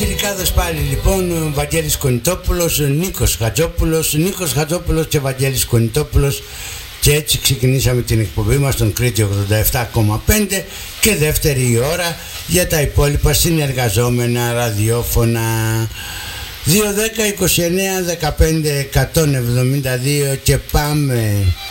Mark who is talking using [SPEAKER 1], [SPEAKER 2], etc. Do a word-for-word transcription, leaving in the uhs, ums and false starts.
[SPEAKER 1] Πιτσιρικάδες πάλι λοιπόν, Βαγγέλης Κονιτόπουλος, Νίκος Χατζόπουλος, Νίκος Χατζόπουλος και Βαγγέλης Κονιτόπουλος. Και έτσι ξεκινήσαμε την εκπομπή μας στον Κρήτη ογδόντα επτά κόμμα πέντε και δεύτερη η ώρα για τα υπόλοιπα συνεργαζόμενα ραδιόφωνα. Δύο δέκα είκοσι εννέα δεκαπέντε εκατόν εβδομήντα δύο και πάμε.